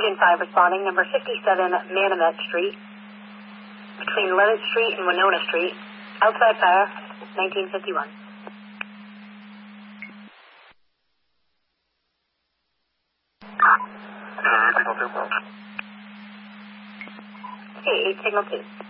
Engine 5 responding, number 57 Manamet Street, between Leonard Street and Winona Street, outside fire, 1951. Signal 2. Hey, signal 2.